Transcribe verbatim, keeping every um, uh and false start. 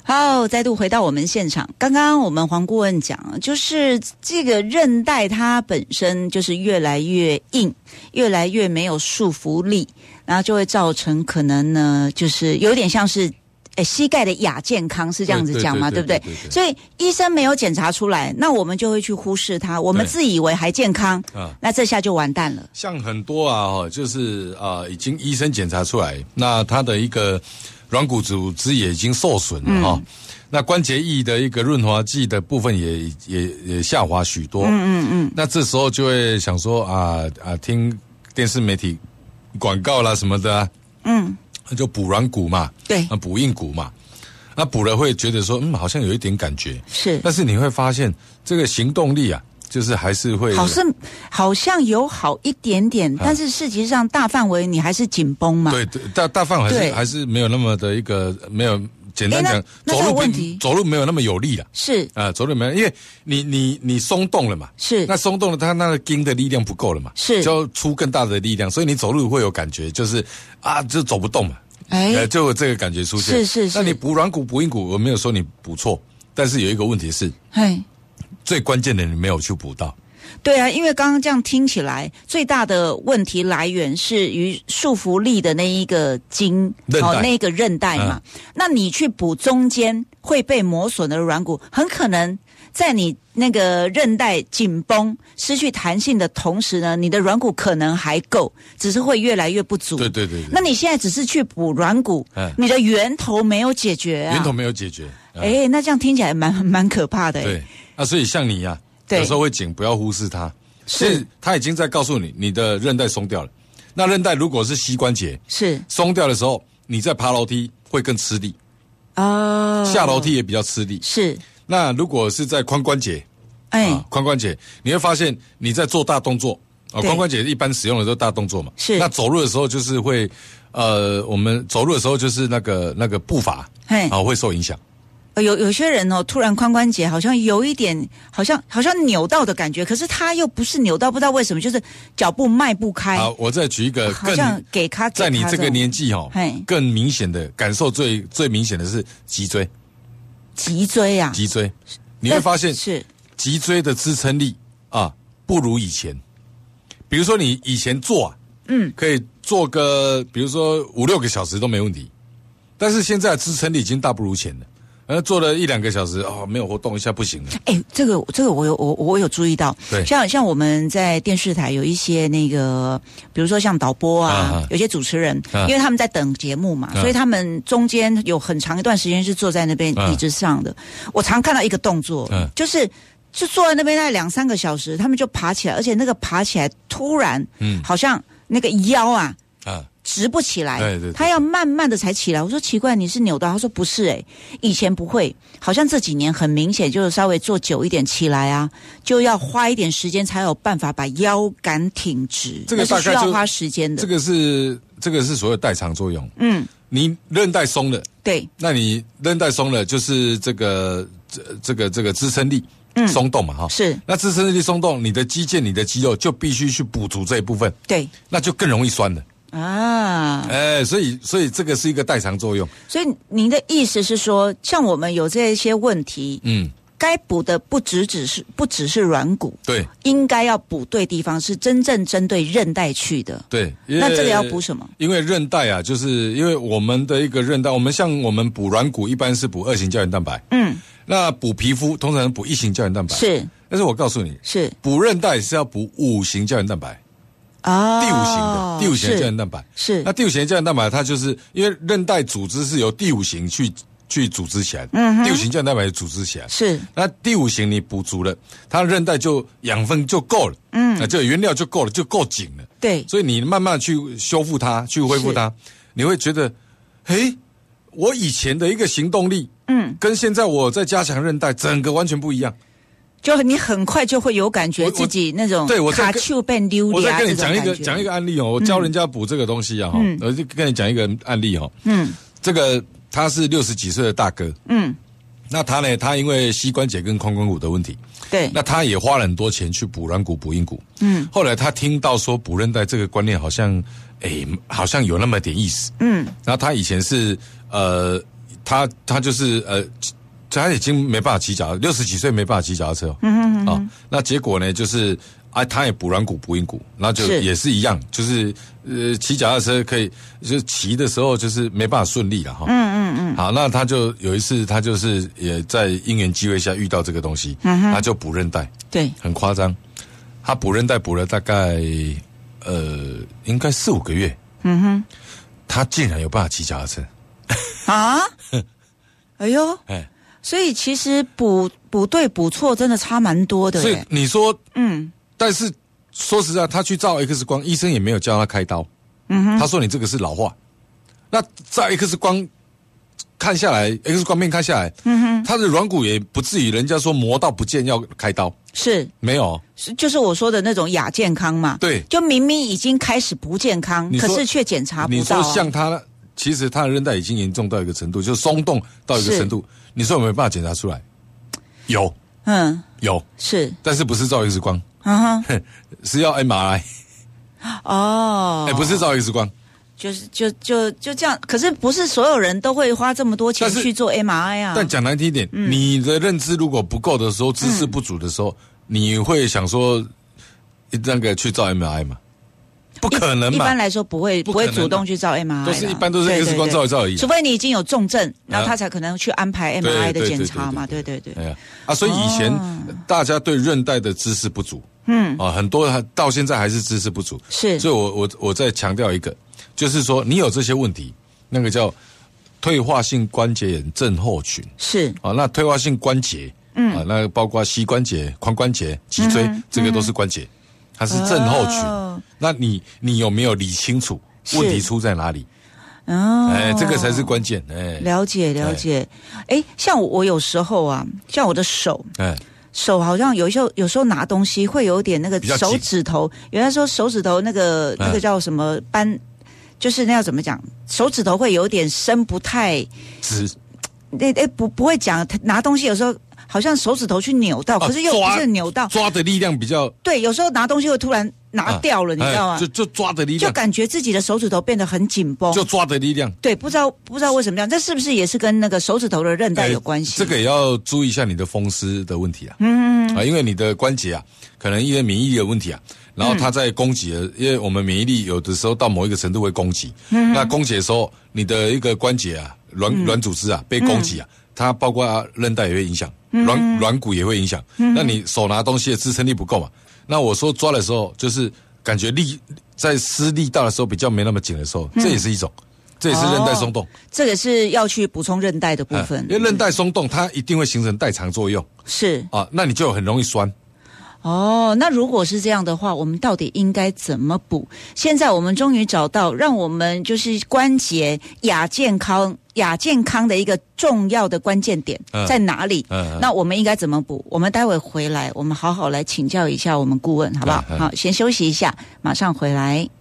好，再度回到我们现场。刚刚我们黄顾问讲，就是这个韧带它本身就是越来越硬，越来越没有束缚力，然后就会造成可能呢，就是有点像是诶膝盖的亚健康，是这样子讲吗？对不对？所以医生没有检查出来，那我们就会去忽视它，我们自以为还健康，那这下就完蛋了。 像很多啊，就是啊、呃，已经医生检查出来，那他的一个软骨组织也已经受损了哈、嗯，那关节液的一个润滑剂的部分也也也下滑许多，嗯嗯嗯，那这时候就会想说啊啊，听电视媒体广告啦什么的、啊，嗯，那就补软骨嘛， 对， 那补硬骨嘛，那补了会觉得说，嗯，好像有一点感觉， 是， 但是你会发现这个行动力啊。就是还是会， 好像好像有好一点点，啊、但是实际上大范围你还是紧绷嘛。 对，大大范围还是还是没有那么的一个没有简单讲，走路问题走路没有那么有力了。 是啊、呃，走路没有，因为你你你松动了嘛， 是那松动了，它那个筋的力量不够了嘛， 是就要出更大的力量，所以你走路会有感觉，就是啊，就走不动嘛， 哎、 呃，就有这个感觉出现。 是是是。 那你补软骨补硬骨，我没有说你补错，但是有一个问题是， 哎， 最关键的你没有去补到。 对啊，因为刚刚这样听起来，最大的问题来源是于束缚力的那一个筋， 哦， 那个韧带嘛。嗯、那你去补中间会被磨损的软骨，很可能在你那个韧带紧绷、失去弹性的同时呢，你的软骨可能还够，只是会越来越不足。 对对 对, 对。 那你现在只是去补软骨，嗯、你的源头没有解决啊。 源头没有解决。 哎、嗯欸，那这样听起来蛮蛮可怕的。 对，那所以像你呀、啊。有时候会紧，不要忽视它。是，它已经在告诉你，你的韧带松掉了。那韧带如果是膝关节，是松掉的时候，你在爬楼梯会更吃力。哦，下楼梯也比较吃力。 是。 那如果是在髋关节，哎、啊，髋关节，你会发现你在做大动作啊，髋关节一般使用的都是大动作嘛。是。那走路的时候就是会，呃，我们走路的时候就是那个那个步伐，啊，会受影响。 有有些人哦，突然髋关节好像有一点，好像好像扭到的感觉，可是他又不是扭到，不知道为什么，就是脚步迈不开。 好，我再举一个更， 好像给他在你这个年纪哦，更明显的感受最最明显的是脊椎。 脊椎啊， 脊椎，你会发现是脊椎的支撑力啊不如以前。比如说你以前做啊，嗯，可以做个比如说五六个小时都没问题，但是现在的支撑力已经大不如前了。呃，做了一两个小时哦，没有活动一下不行了。 哎，这个这个我有我我有注意到， 对， 像像我们在电视台有一些那个，比如说像导播啊，啊有些主持人、啊，因为他们在等节目嘛、啊，所以他们中间有很长一段时间是坐在那边椅子上的。啊、我常看到一个动作，啊、就是就坐在那边大概两三个小时，他们就爬起来，而且那个爬起来突然，嗯，好像那个腰啊。啊直不起来， 对对对， 他要慢慢的才起来。我说奇怪，你是扭到？他说不是、欸，哎，以前不会，好像这几年很明显，就是稍微坐久一点起来啊，就要花一点时间才有办法把腰杆挺直， 这个大概是需要花时间的。 这个是这个是所谓代偿作用。嗯，你韧带松了， 对， 那你韧带松了，就是这个这这个这个支撑力。嗯，松动嘛，哈， 是。 那支撑力松动，你的肌腱、你的肌肉就必须去补足这一部分， 对， 那就更容易酸了。啊，哎，所以所以这个是一个代偿作用。 所以您的意思是说，像我们有这些问题，嗯，该补的不只只是不只是软骨， 对， 应该要补对地方，是真正针对韧带去的。 对， 那这个要补什么？ 因为韧带啊，就是因为我们的一个韧带，我们像我们补软骨一般是补二型胶原蛋白，嗯，那补皮肤通常补一型胶原蛋白， 是。 但是我告诉你， 是补韧带是要补五型胶原蛋白。 哦， 第五型的第五型的胶原蛋白是， 那第五型的胶原蛋白它就是因为韧带组织是由第五型去去组织起来的，嗯，第五型胶原蛋白组织起来是， 那第五型你补足了，它韧带就养分就够了，嗯，那就原料就够了，就够紧了， 对， 所以你慢慢去修复它，去恢复它，你会觉得，嘿，我以前的一个行动力，嗯，跟现在我在加强韧带，整个完全不一样。 就你很快就会有感觉自己那种对我卡丘变溜我再跟你讲一个讲一个案例哦，我教人家补这个东西啊，嗯，我就跟你讲一个案例哈，嗯，这个他是六十几岁的大哥，嗯，那他呢，他因为膝关节跟髋关骨的问题， 对， 那他也花了很多钱去补软骨、补硬骨，嗯，后来他听到说补韧带这个观念好像，诶，好像有那么点意思，嗯，然后他以前是呃。 他他就是呃。他已经没办法骑脚，六十几岁没办法骑脚踏车哦。嗯嗯嗯。啊，那结果呢，就是啊，他也补软骨、补硬骨，然后就也是一样，就是呃，骑脚踏车可以，就是骑的时候就是没办法顺利了哈。嗯嗯嗯。好，那他就有一次，他就是也在因缘机会下遇到这个东西，嗯他就补韧带。 对。很夸张，他补韧带补了大概呃，应该四五个月。嗯哼。他竟然有办法骑脚踏车。 啊？哎呦。哎。所以其实补补对补错真的差蛮多的。 所以你说，嗯，但是说实在，他去照 X 光，医生也没有叫他开刀。嗯哼，他说你这个是老化。那照 X 光看下来 ，X 光片看下来，嗯哼，他的软骨也不至于人家说磨到不见要开刀。 是， 没有， 是就是我说的那种亚健康嘛。 对， 就明明已经开始不健康，可是却检查不到、啊。 你说像他。其实他的韧带已经严重到一个程度，就是松动到一个程度。你说有没有办法检查出来？有，嗯，有， 是， 但是不是照 X 光，嗯哼，是要 M R I。哦，哎、欸，不是照 X 光， 就是就就就这样。可是不是所有人都会花这么多钱去做 M R I 啊？ 但讲难听一点、嗯，你的认知如果不够的时候，知识不足的时候，嗯、你会想说那个去照 M R I 吗？不可能嘛！ 一般来说不会不会主动去照 M R I， 都是一般都是 X 光照一照而已、啊。 除非你已经有重症，然后他才可能去安排 M R I 的检查嘛。对对对。哎呀啊，所以以前、哦、大家对韧带的知识不足，嗯啊，很多到现在还是知识不足。 是， 所以我我我再强调一个，就是说你有这些问题，那个叫退化性关节炎症候群。 是啊，那退化性关节，嗯啊，那包括膝关节、髋关节、脊椎、嗯，这个都是关节。嗯它是症候群、哦，那你你有没有理清楚问题出在哪里？哦，哎，这个才是关键。哎， 了解了解。哎，像我有时候啊，像我的手，哎，手好像有时候有时候拿东西会有点那个手指头，原来说手指头那个那个叫什么扳，就是那要怎么讲，手指头会有点伸不太直。 那哎不不会讲拿东西有时候。好像手指头去扭到，可是又不是扭到， 啊、抓, 抓的力量比较对。有时候拿东西会突然拿掉了，啊、你知道吗？ 就就抓的力量， 就感觉自己的手指头变得很紧绷， 就抓的力量。 对，不知道不知道为什么这样，这是不是也是跟那个手指头的韧带有关系？ 这个也要注意一下你的风湿的问题啊。嗯啊，因为你的关节啊，可能因为免疫力的问题啊，然后它在攻击了，嗯、因为我们免疫力有的时候到某一个程度会攻击，嗯、那攻击的时候，你的一个关节啊，软软、嗯、组织啊被攻击啊。嗯它包括韧带也会影响，软软骨也会影响。嗯、那你手拿东西的支撑力不够嘛？那我说抓的时候，就是感觉力在施力道的时候比较没那么紧的时候，嗯、这也是一种，这也是韧带松动。哦、 这个是要去补充韧带的部分， 因为韧带松动，它一定会形成代偿作用。 是啊，那你就很容易酸。 哦，那如果是这样的话，我们到底应该怎么补？现在我们终于找到让我们就是关节亚健康、亚健康的一个重要的关键点在哪里？嗯嗯、那我们应该怎么补？我们待会回来，我们好好来请教一下我们顾问，好不好？嗯嗯、好，先休息一下，马上回来。